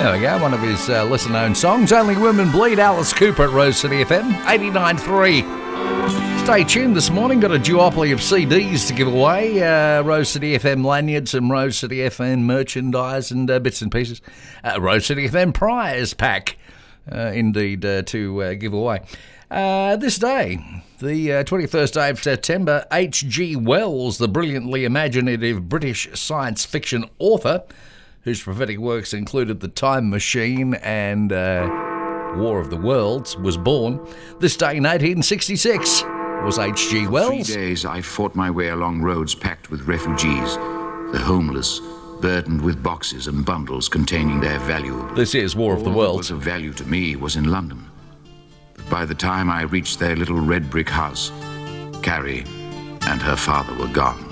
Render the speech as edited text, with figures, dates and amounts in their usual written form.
There we go, one of his lesser-known songs. Only Women Bleed, Alice Cooper at Rose City FM, 89.3. Stay tuned this morning, got a duopoly of CDs to give away. Rose City FM lanyards, some Rose City FM merchandise and bits and pieces. Rose City FM prize pack, indeed, to give away. This day, the 21st day of September, H.G. Wells, the brilliantly imaginative British science fiction author, whose prophetic works included The Time Machine and War of the Worlds, was born. This day in 1866 was H.G. Wells. For 3 days I fought my way along roads packed with refugees, the homeless, burdened with boxes and bundles containing their valuables. This is War of the Worlds. All that was of value to me was in London. But by the time I reached their little red brick house, Carrie and her father were gone.